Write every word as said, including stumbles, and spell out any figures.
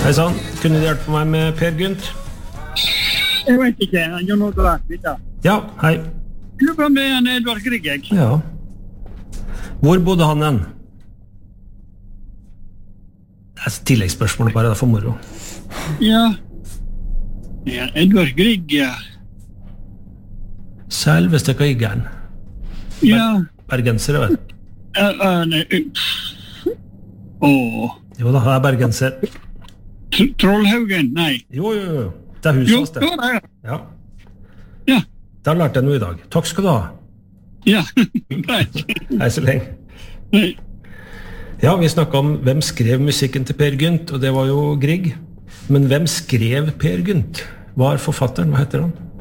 Hei sann, kunne du hjelpe meg med Per Gynt? Jeg vet ikke, han gjør noe rart, vet du. Ja, hei. Jeg lurer med en Edvard Grieg, jeg. Ja. Hvor bodde han hen? Det er et tilleggsspørsmål bare, det er for moro. Ja. Ja, Edvard Grieg, ja. Selveste Griegeren. Ja. Bergenser, vet du. Ja, uh, nei. Åh. Jo da, han er bergenser. Tr- Trollhaugen, nei. Jo, jo, jo. Det er huset Jo, hans, det. jo, ja. Ja. Ja. Det har lært jeg noe i dag. Takk skal du ha. Ja. Nei. Hei så lenge. Nei. Ja, vi snakket om hvem skrev musikken til Per Gynt, og det var jo Grieg. Men hvem skrev Per Gynt? Hva er forfatteren? Hva heter han?